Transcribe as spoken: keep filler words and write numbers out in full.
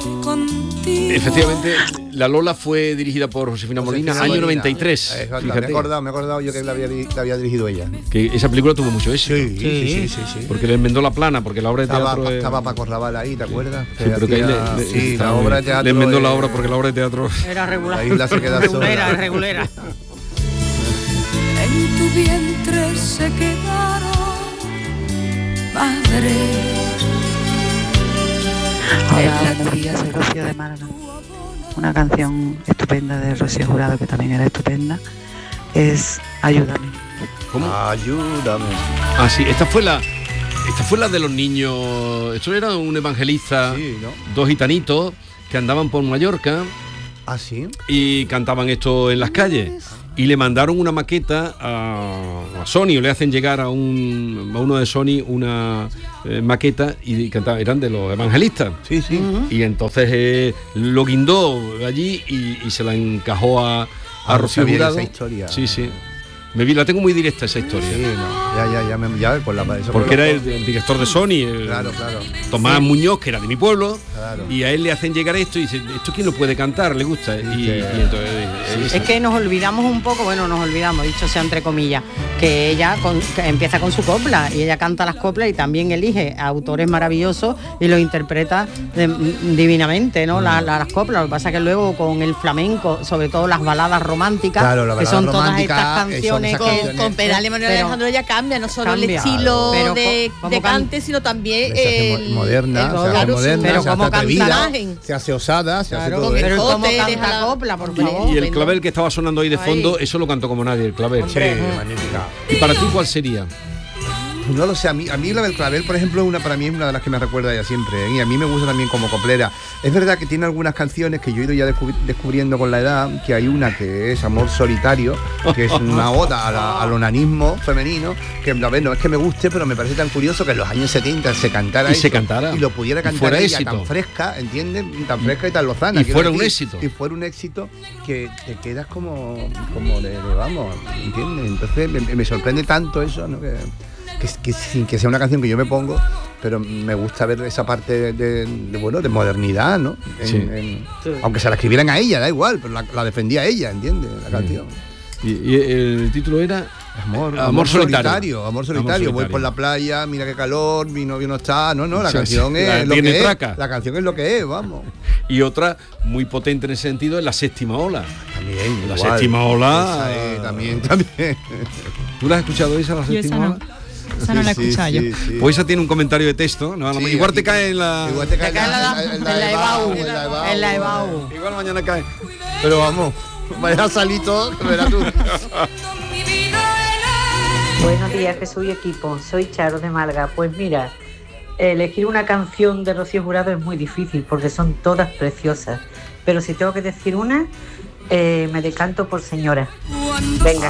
contigo. Efectivamente, La Lola fue dirigida por Josefina Molina, Josefina año Molina. noventa y tres. Eh, me he Fíjate, acordado, me he acordado yo que la había, la había dirigido ella. que esa película tuvo mucho éxito. Sí, sí, sí, sí, sí. Porque le enmendó la plana, porque la obra de Estaba, teatro es- estaba Paco Raval ahí, ¿te acuerdas? Sí, pero que ahí hacía- le, le- sí, está la muy obra de bien. teatro. Le enmendó la eh, obra porque la obra de teatro. Era regular. La isla se queda sola. Era regulera. En tu vientre se quedaron, madre. Ahora Buenos días, soy Rocío de Málaga. Una canción estupenda de Rocío Jurado, que también era estupenda, es Ayúdame. ¿Cómo? Ayúdame. Ah, sí, esta fue la esta fue la de los niños. Esto era un evangelista, Sí, ¿no? dos gitanitos que andaban por Mallorca ¿Ah, sí? y cantaban esto en las calles. Y le mandaron una maqueta a, a Sony, o le hacen llegar a, un, a uno de Sony una eh, maqueta y cantaban, eran de los evangelistas. Sí, sí. Y entonces eh, lo guindó allí y, y se la encajó a, a Ah, Rocío sabía Jurado. esa historia. Sí, sí. Me vi, la tengo muy directa esa historia. Sí, no. Ya, ya, ya, me, ya, por la eso Porque por era la- el, el director de Sony, el Claro, claro. Tomás Muñoz, que era de mi pueblo, Claro. y a él le hacen llegar esto y dice, ¿esto quién lo puede cantar? ¿Le gusta? Y, y entonces, eh, Es que nos olvidamos un poco, bueno, nos olvidamos, dicho sea entre comillas, que ella con- que empieza con su copla y ella canta las coplas y también elige autores maravillosos y los interpreta de- divinamente, ¿no? La- la- las coplas. Lo que pasa es que luego con el flamenco, sobre todo las baladas románticas, Claro, la que balada son todas romántica, estas eh, son canciones esas que canciones. Con Pedal y Manuel Pero- Alejandro ya cambia, no solo el Cambia. estilo Pero de, co- como de can- cante, sino también Se hace el, mo- moderna, el- se hace claro, su- moderna, pero se como hace atrevida, cantaraje. se hace osada, se hace Claro, todo con el pero eso. ¿cómo Jote, canta deja la la- copla, por Hombre. favor? y el clavel que estaba sonando ahí de Ahí. fondo, eso lo cantó como nadie, el clavel. Sí, magnífica. ¿Y para ti cuál sería? No lo sé, a mí, a mí la del clavel, por ejemplo, es una, para mí es una de las que me recuerda ya siempre, ¿eh? Y a mí me gusta también como coplera. Es verdad que tiene algunas canciones que yo he ido ya descubri- descubriendo con la edad, que hay una que es Amor Solitario, que es una oda a la- al onanismo femenino, que a ver, no es que me guste, pero me parece tan curioso que en los años setenta se cantara Y se eso, cantara. y lo pudiera Y cantar fuera ella éxito. tan fresca, ¿entiendes? Tan fresca y tan lozana. Y quiero fuera un éxito. Y fuera un éxito que te quedas como, como de, de, vamos, ¿entiendes? Entonces me, me sorprende tanto eso, ¿no? Que, que, que sin que sea una canción que yo me pongo, pero me gusta ver esa parte de, de- de, bueno, de modernidad, ¿no? En- Sí. en- aunque se la escribieran a ella, da igual, pero la, la defendía ella, ¿entiendes? La canción. Y, y el título era Amor, Amor solitario. amor solitario. Voy solitario. por la playa, mira qué calor, mi novio no está. No, no, la Sí, canción sí, es la lo tiene que traca. es. La canción es lo que es, vamos. Y otra muy potente en ese sentido es La Séptima Ola. También, La igual. Séptima Ola. Esa es, también, también. ¿Tú la has escuchado esa, La Yo esa Séptima no. Ola? Esa no la he Sí, escuchado sí, yo. sí, sí. Pues esa tiene un comentario de texto, ¿no? A lo Sí, mejor igual te aquí- cae en la... Igual te cae Te cae en la- en en la EBAU, en la EBAU. en la EBAU. Igual mañana cae. Pero vamos, vaya a salir todo, verás tú. Mi vida era Buenos días, Jesús y equipo. Soy Charo de Málaga. Pues mira, elegir una canción de Rocío Jurado es muy difícil porque son todas preciosas. Pero si tengo que decir una, eh, me decanto por Señora. Venga.